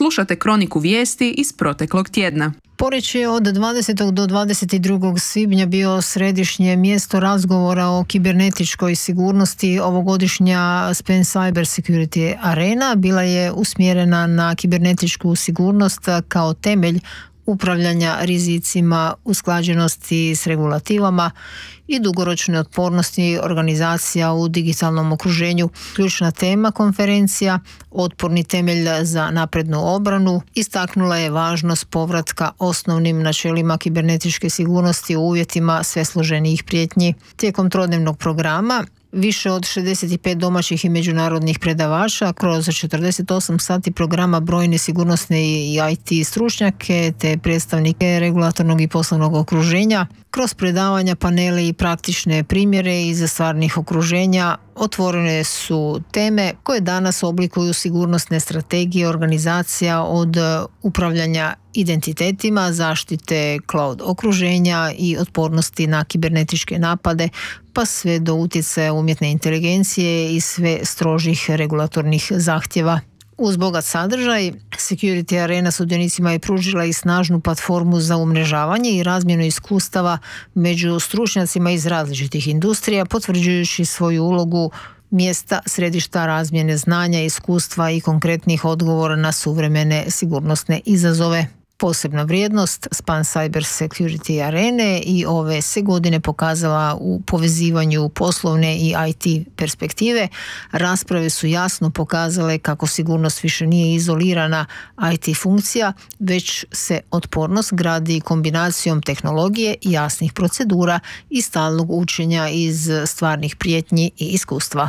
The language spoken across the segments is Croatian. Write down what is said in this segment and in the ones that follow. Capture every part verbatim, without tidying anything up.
Slušate kroniku vijesti iz proteklog tjedna. Poreč je od dvadesetog do dvadeset drugog svibnja bio središnje mjesto razgovora o kibernetičkoj sigurnosti. Ovogodišnja Span Cyber Security Arena bila je usmjerena na kibernetičku sigurnost kao temelj upravljanja rizicima, usklađenosti s regulativama i dugoročne otpornosti organizacija u digitalnom okruženju. Ključna tema konferencija, otporni temelj za naprednu obranu, istaknula je važnost povratka osnovnim načelima kibernetičke sigurnosti u uvjetima sve složenijih prijetnji. Tijekom trodnevnog programa više od šezdeset pet domaćih i međunarodnih predavača kroz četrdeset osam sati programa brojne sigurnosne i I T stručnjake te predstavnike regulatornog i poslovnog okruženja. Kroz predavanja, panele i praktične primjere iz stvarnih okruženja otvorene su teme koje danas oblikuju sigurnosne strategije organizacija od upravljanja identitetima, zaštite cloud okruženja i otpornosti na kibernetičke napade, pa sve do utjecaja umjetne inteligencije i sve strožih regulatornih zahtjeva. Uz bogat sadržaj, Security Arena sudionicima je pružila i snažnu platformu za umrežavanje i razmjenu iskustava među stručnjacima iz različitih industrija, potvrđujući svoju ulogu mjesta središta razmjene znanja, iskustva i konkretnih odgovora na suvremene sigurnosne izazove. Posebna vrijednost Span Cyber Security Arene i ove se godine pokazala u povezivanju poslovne i I T perspektive. Rasprave su jasno pokazale kako sigurnost više nije izolirana I T funkcija, već se otpornost gradi kombinacijom tehnologije, jasnih procedura i stalnog učenja iz stvarnih prijetnji i iskustva.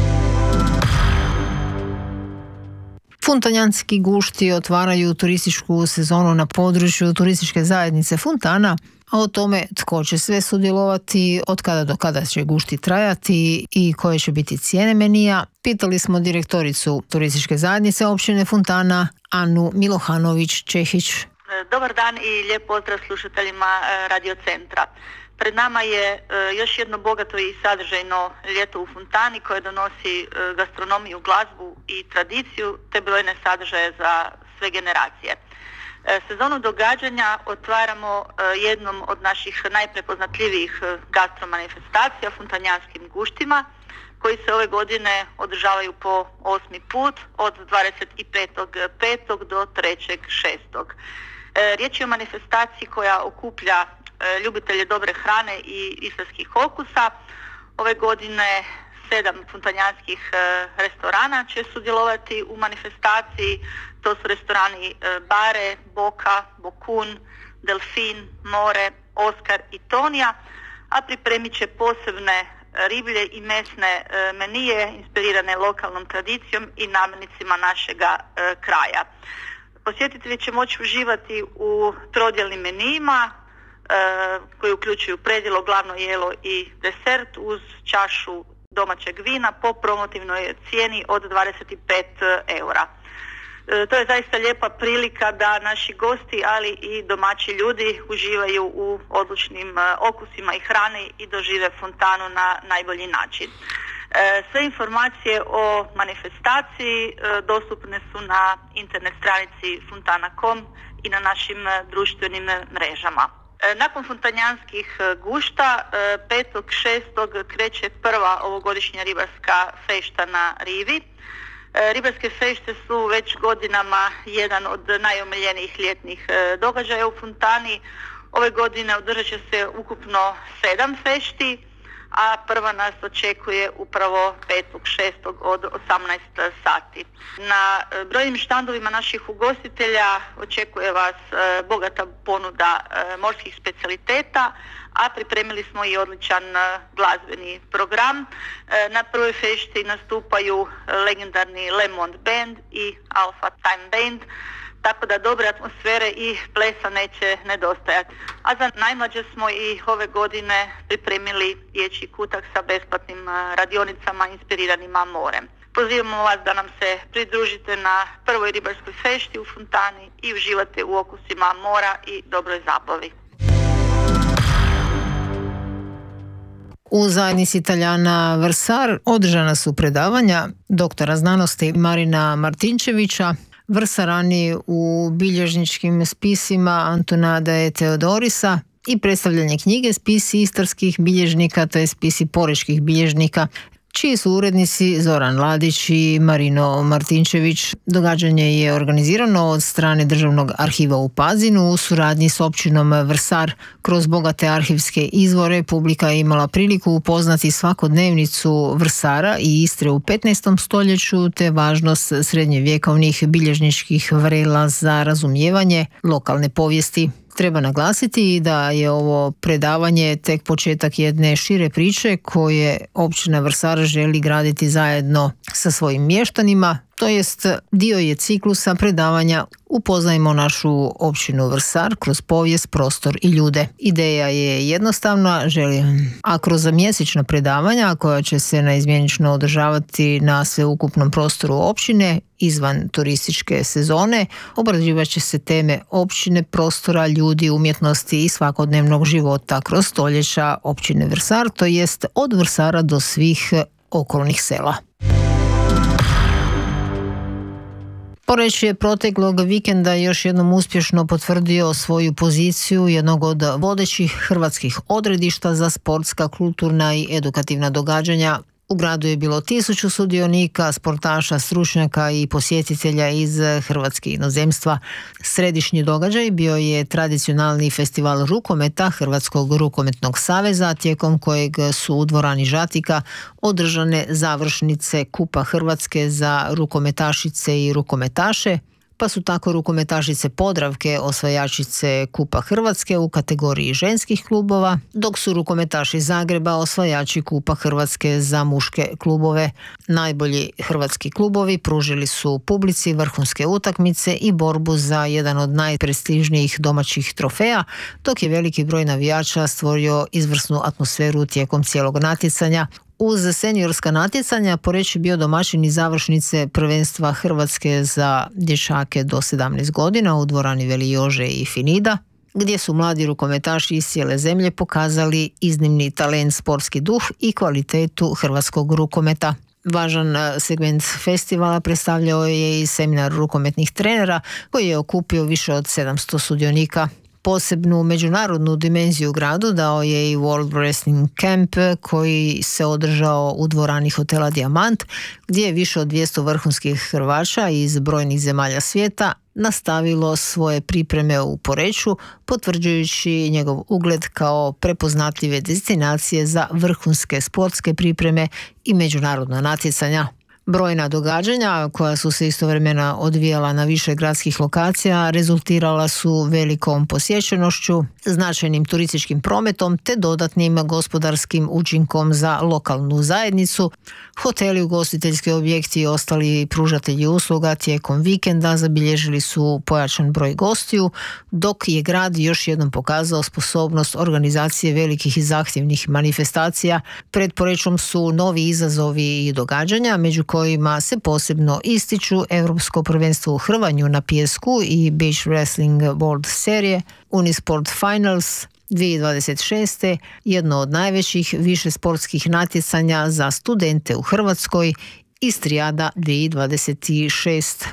Funtanjanski gušti otvaraju turističku sezonu na području turističke zajednice Funtana, a o tome tko će sve sudjelovati, od kada do kada će gušti trajati i koje će biti cijene menija, pitali smo direktoricu turističke zajednice općine Funtana, Anu Milohanović-Čehić. Dobar dan i lijep pozdrav slušateljima Radio Centra. Pred nama je još jedno bogato i sadržajno ljeto u Funtani koje donosi gastronomiju, glazbu i tradiciju te brojne sadržaje za sve generacije. Sezonu događanja otvaramo jednom od naših najprepoznatljivijih gastromanifestacija, funtanjanskim guštima, koji se ove godine održavaju po osmi put od dvadeset petog petog do trećeg šestog Riječ je o manifestaciji koja okuplja ljubitelje dobre hrane i istarskih okusa. Ove godine sedam funtanjanskih restorana će sudjelovati u manifestaciji. To su restorani Bare, Boka, Bokun, Delfin, More, Oskar i Tonija, a pripremit će posebne riblje i mesne menije inspirirane lokalnom tradicijom i namirnicama našega kraja. Posjetitelji će moći uživati u trodjelnim menijima koji uključuju predjelo, glavno jelo i desert uz čašu domaćeg vina po promotivnoj cijeni od dvadeset pet eura. To je zaista lijepa prilika da naši gosti, ali i domaći ljudi uživaju u odličnim okusima i hrani i dožive Funtanu na najbolji način. Sve informacije o manifestaciji dostupne su na internet stranici funtana dot com i na našim društvenim mrežama. Nakon funtanjanskih gušta, petog šestog kreće prva ovogodišnja ribarska fešta na rivi. Ribarske fešte su već godinama jedan od najomiljenijih ljetnih događaja u Funtani. Ove godine održat će se ukupno sedam fešti, a prva nas očekuje upravo petog šestog od osamnaest sati. Na brojnim štandovima naših ugostitelja očekuje vas bogata ponuda morskih specijaliteta, a pripremili smo i odličan glazbeni program. Na prvoj fešti nastupaju legendarni Le Monde Band i Alpha Time Band, tako da dobre atmosfere i plesa neće nedostajati. A za najmlađe smo i ove godine pripremili dječji kutak sa besplatnim radionicama inspiriranima morem. Pozivamo vas da nam se pridružite na prvoj ribarskoj fešti u Funtani i uživate u okusima mora i dobroj zabavi. U zajednici Taljana Vrsar održana su predavanja doktora znanosti Marina Martinčevića, Vrsarani u bilježničkim spisima Antonada Teodorisa i predstavljanje knjige Spisi istarskih bilježnika, to je spisi porečkih bilježnika, čiji su urednici Zoran Ladić i Marino Martinčević. Događanje je organizirano od strane Državnog arhiva u Pazinu u suradnji s općinom Vrsar. Kroz bogate arhivske izvore publika je imala priliku upoznati svakodnevnicu Vrsara i Istre u petnaestom stoljeću te važnost srednjevjekovnih bilježničkih vrela za razumijevanje lokalne povijesti. Treba naglasiti da je ovo predavanje tek početak jedne šire priče koje općina Vrsar želi graditi zajedno sa svojim mještanima, to jest dio je ciklusa predavanja Upoznajmo našu općinu Vrsar kroz povijest, prostor i ljude. Ideja je jednostavna, želim, a kroz mjesečna predavanja koja će se naizmjenično održavati na sveukupnom prostoru općine izvan turističke sezone, obrađivat će se teme općine, prostora, ljudi, umjetnosti i svakodnevnog života kroz stoljeća općine Vrsar, to jest od Vrsara do svih okolnih sela. Poreč je proteklog vikenda još jednom uspješno potvrdio svoju poziciju jednog od vodećih hrvatskih odredišta za sportska, kulturna i edukativna događanja. U gradu je bilo tisuću sudionika, sportaša, stručnjaka i posjetitelja iz Hrvatske i inozemstva. Središnji događaj bio je tradicionalni festival rukometa Hrvatskog rukometnog saveza, tijekom kojeg su u dvorani Žatika održane završnice Kupa Hrvatske za rukometašice i rukometaše, pa su tako rukometašice Podravke osvajačice Kupa Hrvatske u kategoriji ženskih klubova, dok su rukometaši Zagreba osvajači Kupa Hrvatske za muške klubove. Najbolji hrvatski klubovi pružili su publici vrhunske utakmice i borbu za jedan od najprestižnijih domaćih trofeja, dok je veliki broj navijača stvorio izvrsnu atmosferu tijekom cijelog natjecanja. Uz seniorska natjecanja Poreč je bio domaćin i završnice prvenstva Hrvatske za dječake do sedamnaest godina u dvorani Veli Jože i Finida, gdje su mladi rukometaši iz cijele zemlje pokazali iznimni talent, sportski duh i kvalitetu hrvatskog rukometa. Važan segment festivala predstavljao je i seminar rukometnih trenera koji je okupio više od sedamsto sudionika. Posebnu međunarodnu dimenziju gradu dao je i World Wrestling Camp koji se održao u dvorani hotela Dijamant, gdje je više od dvjesto vrhunskih Hrvaća iz brojnih zemalja svijeta nastavilo svoje pripreme u Poreču, potvrđujući njegov ugled kao prepoznatljive destinacije za vrhunske sportske pripreme i međunarodna natjecanja. Brojna događanja koja su se istovremeno odvijala na više gradskih lokacija rezultirala su velikom posjećenošću, značajnim turističkim prometom te dodatnim gospodarskim učinkom za lokalnu zajednicu. Hoteli, ugostiteljski objekti i ostali pružatelji usluga tijekom vikenda zabilježili su pojačan broj gostiju, dok je grad još jednom pokazao sposobnost organizacije velikih i zahtjevnih manifestacija. Pred Porečom su novi izazovi i događanja, među kojima se posebno ističu Europsko prvenstvo u hrvanju na pijesku i Beach Wrestling World serije, Unisport Finals dvije tisuće dvadeset šeste, jedno od najvećih više sportskih natjecanja za studente u Hrvatskoj, Istrijada dvije tisuće dvadeset šest.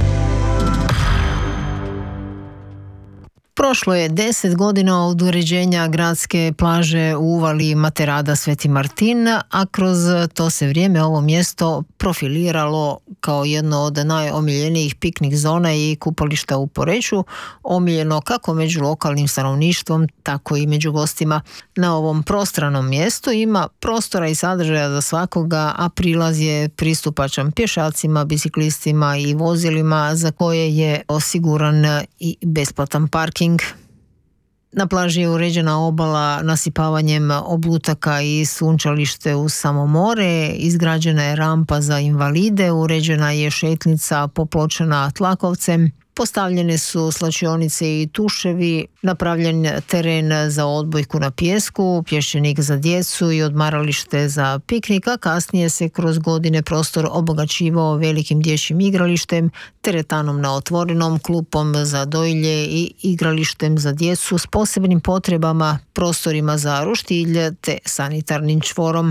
Prošlo je deset godina od uređenja gradske plaže u uvali Materada Sveti Martin, a kroz to se vrijeme ovo mjesto profiliralo kao jedno od najomiljenijih piknik zona i kupališta u Poreču, omiljeno kako među lokalnim stanovništvom, tako i među gostima. Na ovom prostranom mjestu ima prostora i sadržaja za svakoga, a prilaz je pristupačan pješacima, biciklistima i vozilima za koje je osiguran i besplatan parking. Na plaži je uređena obala nasipavanjem oblutaka i sunčalište uz samo more, izgrađena je rampa za invalide, uređena je šetnica popločena tlakovcem, postavljene su slačionice i tuševi, napravljen teren za odbojku na pijesku, pješčanik za djecu i odmaralište za piknik, a kasnije se kroz godine prostor obogaćivao velikim dječjim igralištem, teretanom na otvorenom, klupom za dojilje i igralištem za djecu s posebnim potrebama, prostorima za roštilj te sanitarnim čvorom.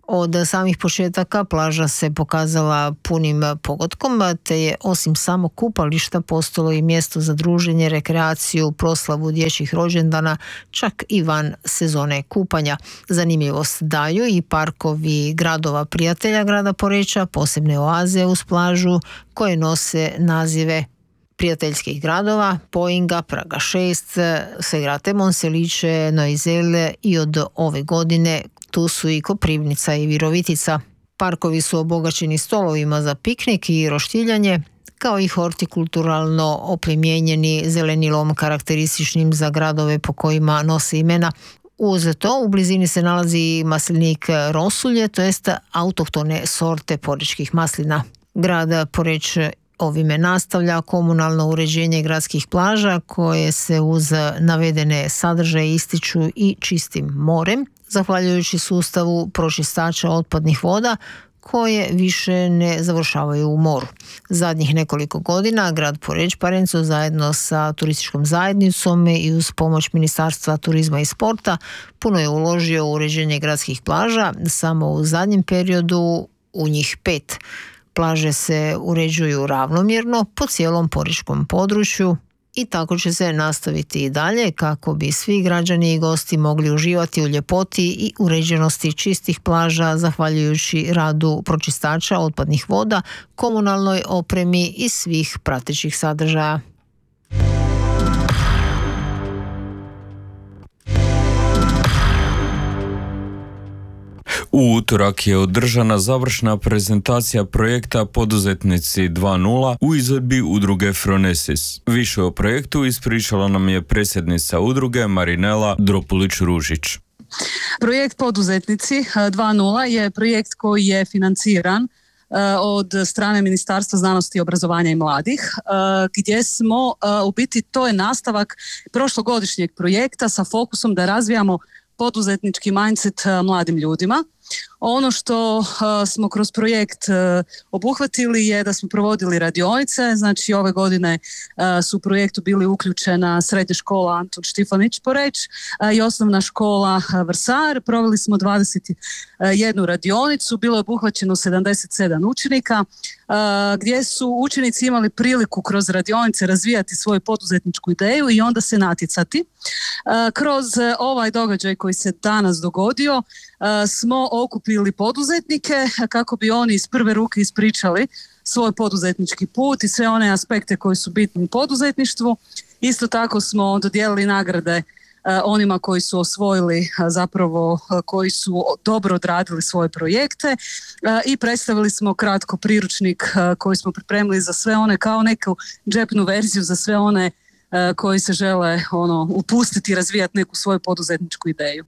Od samih početaka plaža se pokazala punim pogodkom, te je osim samog kupališta postalo i mjesto za druženje, rekreaciju, proslavu dječjih rođendana, čak i van sezone kupanja. Zanimljivost daju i parkovi gradova prijatelja grada Poreča, posebne oaze uz plažu koje nose nazive prijateljskih gradova, Poinga, Praga šest, Segrate, Monselice, Noizele i od ove godine tu su i Koprivnica i Virovitica. Parkovi su obogaćeni stolovima za piknik i roštiljanje, kao i hortikulturalno opremijenjeni zelenilom karakterističnim za gradove po kojima nose imena. Uz to u blizini se nalazi maslinik Rosulje, to jest autohtone sorte porečkih maslina. Grad Poreč ovime nastavlja komunalno uređenje gradskih plaža koje se uz navedene sadržaje ističu i čistim morem, zahvaljujući sustavu pročistača otpadnih voda koje više ne završavaju u moru. Zadnjih nekoliko godina grad Poreč Parenco zajedno sa turističkom zajednicom i uz pomoć Ministarstva turizma i sporta puno je uložio u uređenje gradskih plaža, samo u zadnjem periodu u njih pet. Plaže se uređuju ravnomjerno po cijelom porečkom području i tako će se nastaviti i dalje kako bi svi građani i gosti mogli uživati u ljepoti i uređenosti čistih plaža zahvaljujući radu pročistača otpadnih voda, komunalnoj opremi i svih pratećih sadržaja. U utorak je održana završna prezentacija projekta Poduzetnici dva nula u izvedbi udruge Phronesis. Više o projektu ispričala nam je predsjednica udruge Marinela Dropulić-Ružić. Projekt Poduzetnici dva nula je projekt koji je financiran od strane Ministarstva znanosti i obrazovanja i mladih, gdje smo, u biti to je nastavak prošlogodišnjeg projekta sa fokusom da razvijamo poduzetnički mindset mladim ljudima. Ono što uh, smo kroz projekt uh, obuhvatili je da smo provodili radionice, znači ove godine uh, su u projektu bili uključena srednja škola Anton Štifanić Poreč uh, i osnovna škola uh, Vrsar. Proveli smo dvadeset jednu radionicu, bilo je obuhvaćeno sedamdeset sedam učenika, uh, gdje su učenici imali priliku kroz radionice razvijati svoju poduzetničku ideju i onda se natjecati. Uh, kroz uh, ovaj događaj koji se danas dogodio uh, smo okupili poduzetnike kako bi oni iz prve ruke ispričali svoj poduzetnički put i sve one aspekte koji su bitni u poduzetništvu. Isto tako smo dodijelili nagrade onima koji su osvojili, zapravo koji su dobro odradili svoje projekte i predstavili smo kratko priručnik koji smo pripremili za sve one, kao neku džepnu verziju za sve one koji se žele ono, upustiti i razvijati neku svoju poduzetničku ideju.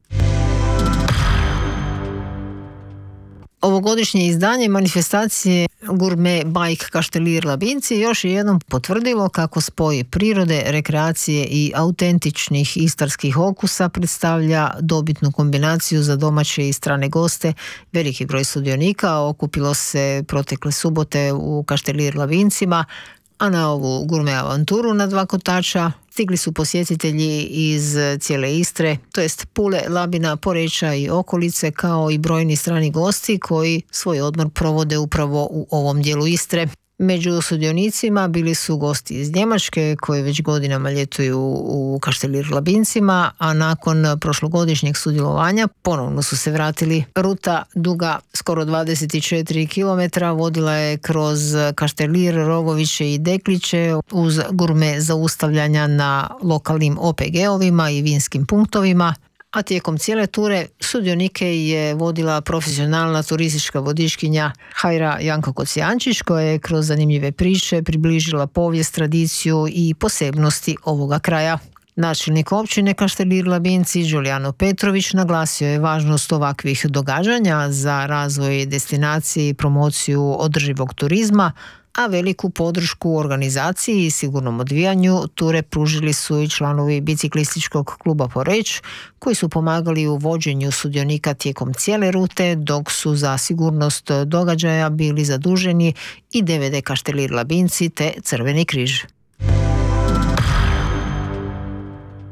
Ovogodišnje izdanje manifestacije Gurme Bajk Kaštelir Labinci još je jednom potvrdilo kako spoj prirode, rekreacije i autentičnih istarskih okusa predstavlja dobitnu kombinaciju za domaće i strane goste. Veliki broj sudionika okupilo se protekle subote u Kaštelir Labincima, a na ovu gurme avanturu na dva kotača stigli su posjetitelji iz cijele Istre, to jest Pule, Labina, Poreča i okolice, kao i brojni strani gosti koji svoj odmor provode upravo u ovom dijelu Istre. Među sudionicima bili su gosti iz Njemačke koji već godinama ljetuju u Kaštelir Labincima, a nakon prošlogodišnjeg sudjelovanja ponovno su se vratili. Ruta duga skoro dvadeset četiri kilometra vodila je kroz Kaštelir, Rogoviće i Dekliće uz gurme zaustavljanja na lokalnim O P G-ovima i vinskim punktovima, a tijekom cijele ture sudionike je vodila profesionalna turistička vodičkinja Hajra Janko Kocijančić, koja je kroz zanimljive priče približila povijest, tradiciju i posebnosti ovoga kraja. Načelnik općine Kaštelir Labinci Đulijano Petrović naglasio je važnost ovakvih događanja za razvoj destinacije i promociju održivog turizma, a veliku podršku u organizaciji i sigurnom odvijanju ture pružili su i članovi biciklističkog kluba Poreč, koji su pomagali u vođenju sudionika tijekom cijele rute, dok su za sigurnost događaja bili zaduženi i D V D Kaštelir Labinci te Crveni križ.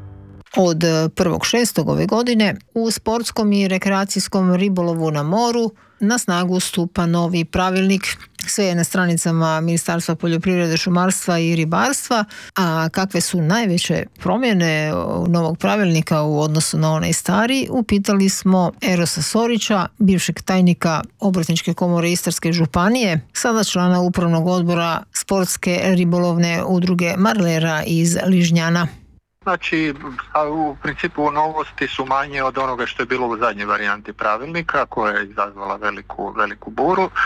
Od prvog šestog ove godine u sportskom i rekreacijskom ribolovu na moru na snagu stupa novi pravilnik. Sve je na stranicama Ministarstva poljoprivrede, šumarstva i ribarstva. A kakve su najveće promjene novog pravilnika u odnosu na onaj stari, upitali smo Erosa Sorića, bivšeg tajnika Obrtničke komore Istarske županije, sada člana upravnog odbora sportske ribolovne udruge Marlera iz Ližnjana. Znači, u principu novosti su manje od onoga što je bilo u zadnjoj varijanti pravilnika, koja je izazvala veliku, veliku buru. E,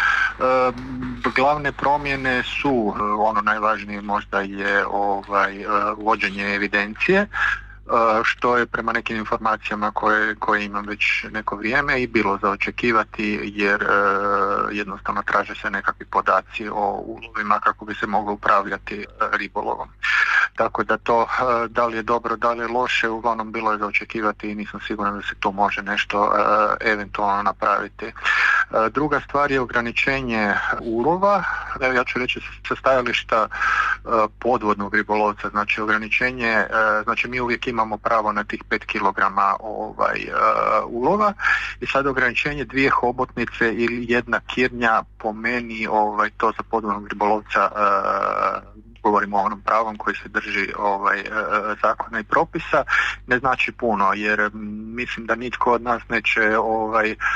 glavne promjene su, ono najvažnije možda je ovaj, vođenje evidencije, što je prema nekim informacijama koje, koje imam već neko vrijeme i bilo za očekivati, jer e, jednostavno traže se nekakvi podaci o ulovima kako bi se moglo upravljati ribolovom. Tako da to da li je dobro, da li je loše, uglavnom bilo je za očekivati i nisam siguran da se tu može nešto e, eventualno napraviti. E, druga stvar je ograničenje ulova. Evo, ja ću reći sa stajališta e, podvodnog ribolovca, znači ograničenje, e, znači mi uvijek imamo pravo na tih pet kilograma ovaj, uh, ulova i sad ograničenje dvije hobotnice ili jedna kirnja po meni ovaj, to za podvodnog ribolovca uh, govorimo o onom pravom koji se drži ovaj, uh, zakona i propisa, ne znači puno, jer mislim da nitko od nas neće ovaj, uh,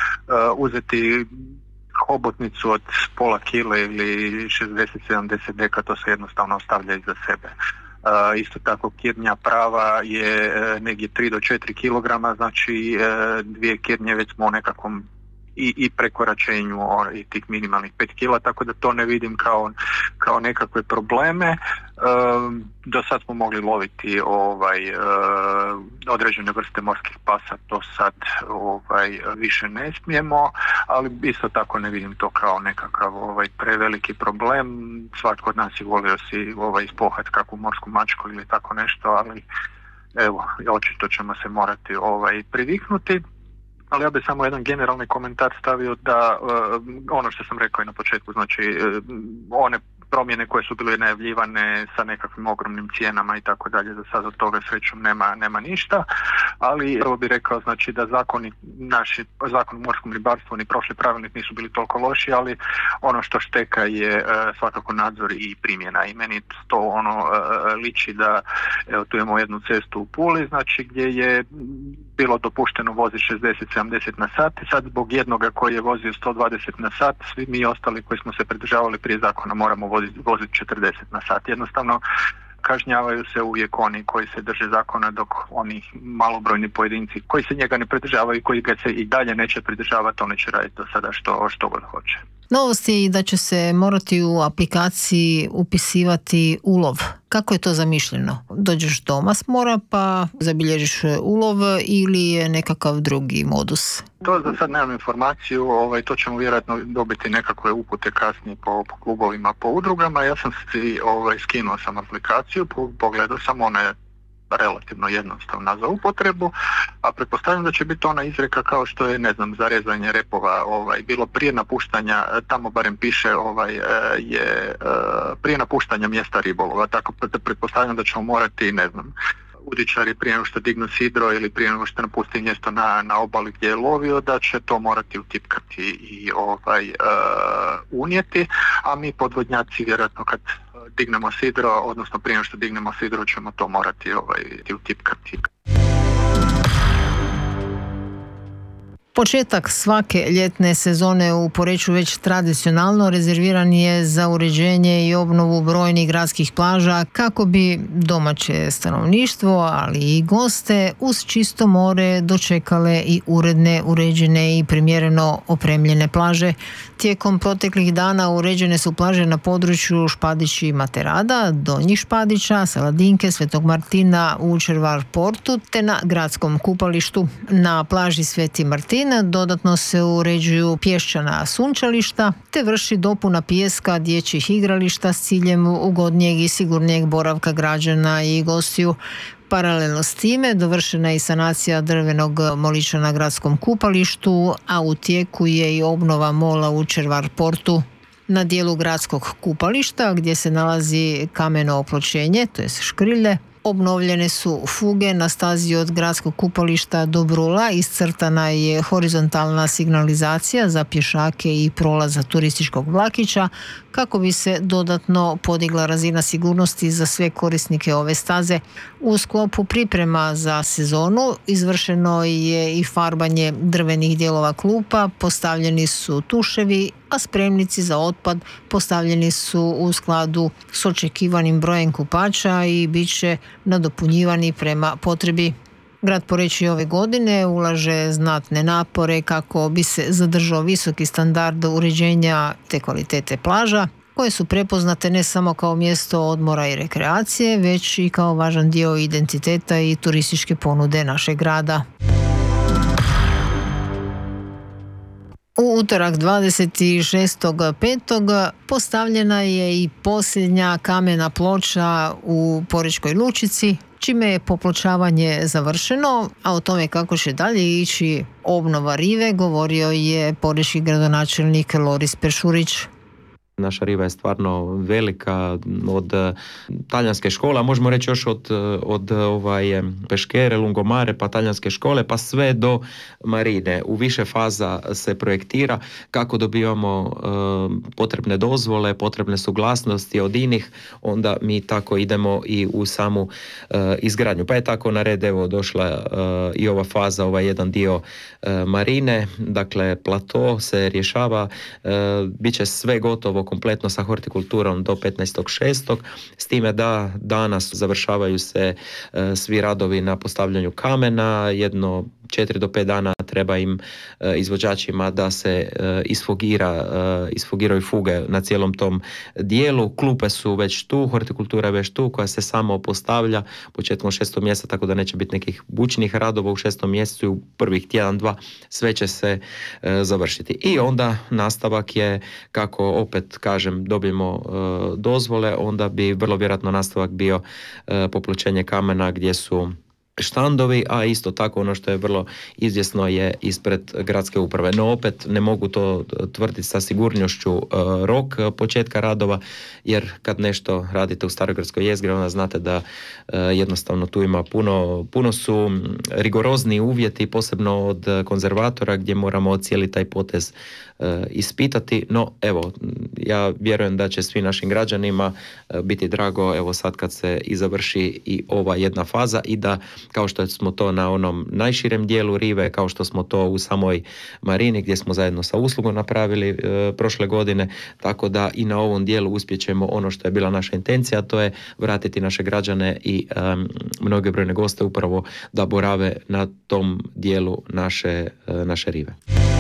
uzeti hobotnicu od pola kile ili šezdeset do sedamdeset deka, to se jednostavno ostavlja iza sebe. Uh, isto tako kirnja prava je uh, negdje tri do četiri kilograma, znači uh, dvije kirnje već smo u nekakvom i, i prekoračenju o, i tih minimalnih pet kila, tako da to ne vidim kao, kao nekakve probleme. Uh, do sad smo mogli loviti ovaj, uh, određene vrste morskih pasa, to sad ovaj, više ne smijemo, ali isto tako ne vidim to kao nekakav ovaj, preveliki problem. Svatko od nas je volio si ovaj, ispohat kakvu morsku mačku ili tako nešto, ali evo, očito ćemo se morati ovaj, priviknuti. Ali ja bih samo jedan generalni komentar stavio da uh, ono što sam rekao i na početku, znači uh, one promjene koje su bile najavljivane sa nekakvim ogromnim cijenama i tako dalje, za sad od toga srećom nema, nema ništa, ali prvo bih rekao znači da zakoni, naši zakon o morskom ribarstvu ni prošli pravilnik nisu bili toliko loši, ali ono što šteka je uh, svakako nadzor i primjena i meni to ono uh, liči da evo tu imamo jednu cestu u Puli, znači gdje je bilo dopušteno voziti šezdeset do sedamdeset na sat i sad zbog jednoga koji je vozio sto dvadeset na sat, svi mi ostali koji smo se pridržavali prije zakona moramo voziti, voziti četrdeset na sat. Jednostavno kažnjavaju se uvijek oni koji se drže zakona, dok oni malobrojni pojedinci koji se njega ne pridržavaju i koji ga se i dalje neće pridržavati, oni će raditi do sada što, što god hoće. Novost je i da će se morati u aplikaciji upisivati ulov. Kako je to zamišljeno? Dođeš doma s mora pa zabilježiš ulov ili je nekakav drugi modus? To za sad nemam informaciju, ovaj, to ćemo vjerojatno dobiti nekakve upute kasnije po, po klubovima, po udrugama. Ja sam si ovaj, skinuo sam aplikaciju, pogledao sam, ona je relativno jednostavna za upotrebu, a pretpostavljam da će biti ona izreka kao što je, ne znam, za rezanje repova ovaj, bilo prije napuštanja, tamo barem piše ovaj, je prije napuštanja mjesta ribolova, tako pretpostavljam da ćemo morati, ne znam, udičari prije nego što dignu sidro ili prije nego što napusti mjesto na, na obali gdje je lovio, da će to morati utipkati i ovaj, uh, unijeti, a mi podvodnjaci vjerojatno kad dignemo sidro, odnosno prije nego što dignemo sidro ćemo to morati ovaj, utipkati. Početak svake ljetne sezone u Poreču već tradicionalno rezerviran je za uređenje i obnovu brojnih gradskih plaža kako bi domaće stanovništvo, ali i goste uz čisto more dočekale i uredne, uređene i primjereno opremljene plaže. Tijekom proteklih dana uređene su plaže na području Špadić i Materada, Donjih Špadića, Saladinke, Svetog Martina, u Červar portu te na gradskom kupalištu. Na plaži Sveti Martin dodatno se uređuju pješčana sunčališta te vrši dopuna pijeska dječjih igrališta s ciljem ugodnijeg i sigurnijeg boravka građana i gostiju. Paralelno s time dovršena je i sanacija drvenog molića na gradskom kupalištu, a u tijeku je i obnova mola u Červar portu. Na dijelu gradskog kupališta gdje se nalazi kameno opločenje, to je škrilje, Obnovljene su fuge na stazi od gradskog kupolišta do Brula, iscrtana je horizontalna signalizacija za pješake i prolaza turističkog vlakića kako bi se dodatno podigla razina sigurnosti za sve korisnike ove staze. U sklopu priprema za sezonu izvršeno je i farbanje drvenih dijelova klupa, postavljeni su tuševi, a spremnici za otpad postavljeni su u skladu s očekivanim brojem kupača i bit će nadopunjivani prema potrebi. Grad Poreč ove godine ulaže znatne napore kako bi se zadržao visoki standard uređenja te kvalitete plaža, koje su prepoznate ne samo kao mjesto odmora i rekreacije, već i kao važan dio identiteta i turističke ponude našeg grada. U utorak dvadeset šestog petog postavljena je i posljednja kamena ploča u Porečkoj Lučici, čime je popločavanje završeno, a o tome kako će dalje ići obnova rive govorio je porečki gradonačelnik Loris Peršurić. Naša riva je stvarno velika, od talijanske škole, a možemo reći još od, od ovaj, Peškere, Lungomare, pa talijanske škole, pa sve do marine. U više faza se projektira kako dobivamo uh, potrebne dozvole, potrebne suglasnosti od inih, onda mi tako idemo i u samu uh, izgradnju. Pa je tako na red evo došla uh, i ova faza, ovaj jedan dio uh, marine, dakle plato se rješava, uh, bit će sve gotovo kompletno sa hortikulturom do petnaestog šestog S time da danas završavaju se e, svi radovi na postavljanju kamena, jedno četiri do pet dana treba im e, izvođačima da se e, isfogira, e, isfogiraju fuge na cijelom tom dijelu. Klupe su već tu, hortikultura je već tu koja se samo postavlja početkom šestog mjeseca, tako da neće biti nekih bučnih radova u šestom mjesecu i u prvih tjedan, dva sve će se e, završiti. I onda nastavak je kako opet kažem dobijemo e, dozvole, onda bi vrlo vjerojatno nastavak bio e, popločenje kamena gdje su štandovi, a isto tako ono što je vrlo izvjesno je ispred gradske uprave. No opet ne mogu to tvrditi sa sigurnošću uh, rok početka radova, jer kad nešto radite u starogradskoj jezgri, onda znate da uh, jednostavno tu ima puno, puno su rigorozni uvjeti, posebno od konzervatora gdje moramo cijeli taj potez uh, ispitati. No evo, ja vjerujem da će svim našim građanima uh, biti drago evo sad kad se i završi i ova jedna faza i da kao što smo to na onom najširem dijelu rive, kao što smo to u samoj marini gdje smo zajedno sa uslugom napravili e, prošle godine, tako da i na ovom dijelu uspjećemo ono što je bila naša intencija, a to je vratiti naše građane i e, mnoge brojne goste upravo da borave na tom dijelu naše, e, naše rive.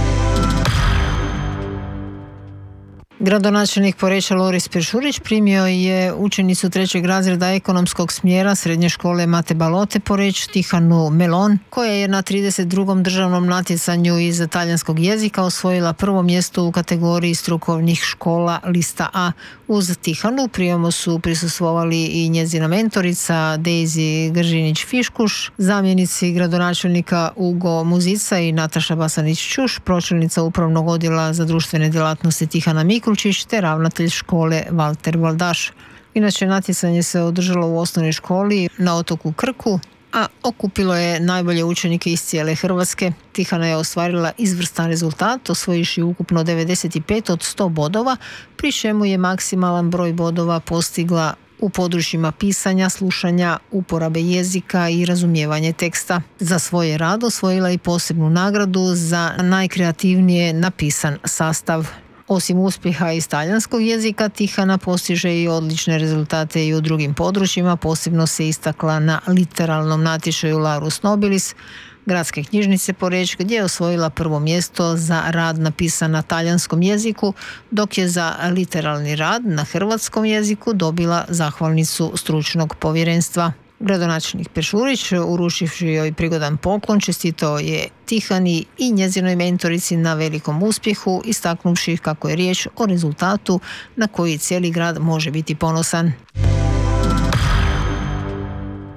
Gradonačelnik Poreča Loris Peršurić primio je učenicu trećeg razreda ekonomskog smjera srednje škole Mate Balote Poreč, Tihanu Melon, koja je na trideset drugom državnom natjecanju iz talijanskog jezika osvojila prvo mjesto u kategoriji strukovnih škola lista A. Uz Tihanu prijemu su prisustvovali i njezina mentorica Daisy Gržinić-Fiškuš, zamjenici gradonačelnika Ugo Muzica i Nataša Basanić-Čuš, pročelnica upravnog odjela za društvene djelatnosti Tihana Mikulčić te ravnatelj škole Valter Valdaš. Inače, natjecanje se održalo u osnovnoj školi na otoku Krku, a okupilo je najbolje učenike iz cijele Hrvatske. Tihana je ostvarila izvrstan rezultat, osvojiši ukupno devedeset pet od sto bodova, pri čemu je maksimalan broj bodova postigla u područjima pisanja, slušanja, uporabe jezika i razumijevanje teksta. Za svoje rad osvojila i posebnu nagradu za najkreativnije napisan sastav. Osim uspjeha iz talijanskog jezika, Tihana postiže i odlične rezultate i u drugim područjima, posebno se istakla na literalnom natječaju Laurus Nobilis Gradske knjižnice Poreč, gdje je osvojila prvo mjesto za rad napisan na talijanskom jeziku, dok je za literalni rad na hrvatskom jeziku dobila zahvalnicu stručnog povjerenstva. Gradonačelnik Peršurić, uručivši joj prigodan poklon, čestitao je Tihani i njezinoj mentorici na velikom uspjehu, istaknuvši kako je riječ o rezultatu na koji cijeli grad može biti ponosan.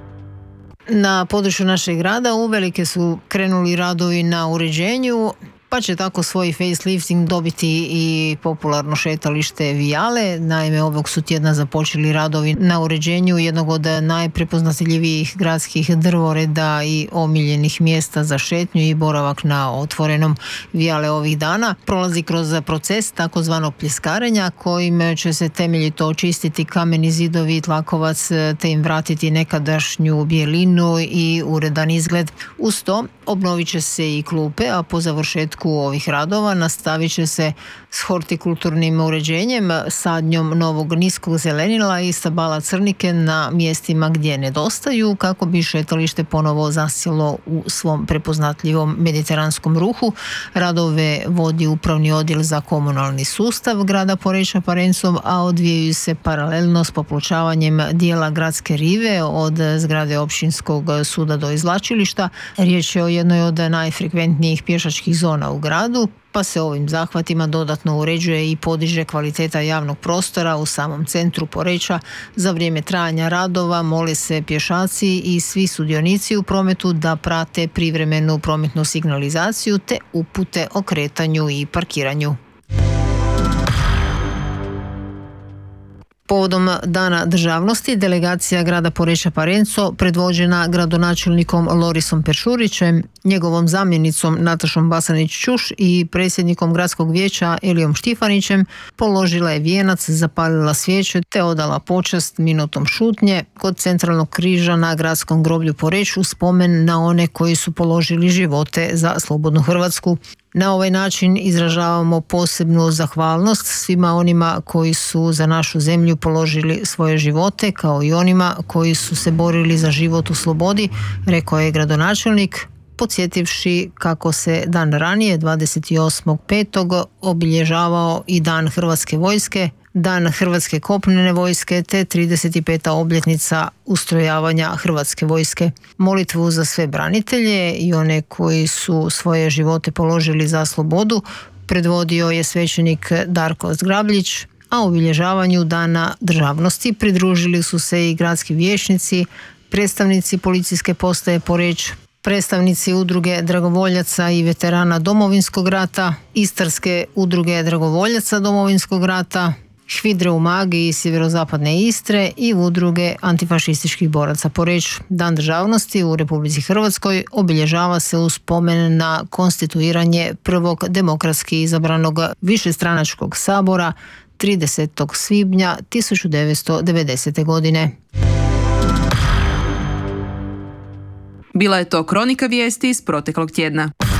Na području našeg grada uvelike su krenuli radovi na uređenju, pa će tako svoj facelifting dobiti i popularno šetalište Vijale. Naime, ovog su tjedna započeli radovi na uređenju jednog od najprepoznatljivijih gradskih drvoreda i omiljenih mjesta za šetnju i boravak na otvorenom. Vijale ovih dana prolazi kroz proces takozvanog pljeskarenja kojim će se temeljito očistiti kameni zidovi i tlakovac te im vratiti nekadašnju bijelinu i uredan izgled. Uz to obnovit će se i klupe, a po završetku ovih radova nastavit će se s hortikulturnim uređenjem, sadnjom novog niskog zelenila i stabala crnike na mjestima gdje nedostaju kako bi šetalište ponovo zasjelo u svom prepoznatljivom mediteranskom ruhu. Radove vodi upravni odjel za komunalni sustav grada Poreča Parencom, a odvijaju se paralelno s popločavanjem dijela gradske rive od zgrade općinskog suda do izvlačilišta. Riječ je o jednoj od najfrekventnijih pješačkih zona u gradu, pa se ovim zahvatima dodatno uređuje i podiže kvaliteta javnog prostora u samom centru Poreča. Za vrijeme trajanja radova mole se pješaci i svi sudionici u prometu da prate privremenu prometnu signalizaciju te upute o kretanju i parkiranju. Povodom Dana državnosti, delegacija grada Poreča Parenco, predvođena gradonačelnikom Lorisom Peršurićem, njegovom zamjenicom Natašom Basanić-Čuš i predsjednikom gradskog vijeća Elijom Štifanićem, položila je vijenac, zapalila svijeće te odala počast minutom šutnje kod centralnog križa na gradskom groblju Poreč u spomen na one koji su položili živote za slobodnu Hrvatsku. Na ovaj način izražavamo posebnu zahvalnost svima onima koji su za našu zemlju položili svoje živote, kao i onima koji su se borili za život u slobodi, rekao je gradonačelnik, podsjetivši kako se dan ranije, dvadeset osmog petog obilježavao i Dan Hrvatske vojske, Dan Hrvatske kopnene vojske te trideset peta obljetnica ustrojavanja Hrvatske vojske. Molitvu za sve branitelje i one koji su svoje živote položili za slobodu predvodio je svećenik Darko Zgrabljić, a obilježavanju Dana državnosti pridružili su se i gradski vijećnici, predstavnici policijske postaje Poreč, predstavnici udruge dragovoljaca i veterana Domovinskog rata, Istarske udruge dragovoljaca Domovinskog rata, Hvidre u Umagi iz sjeverozapadne Istre i udruge antifašističkih boraca Poreč. Dan državnosti u Republici Hrvatskoj obilježava se u spomen na konstituiranje prvog demokratski izabranog višestranačkog sabora tridesetog svibnja tisuću devetsto devedesete. godine. Bila je to kronika vijesti iz proteklog tjedna.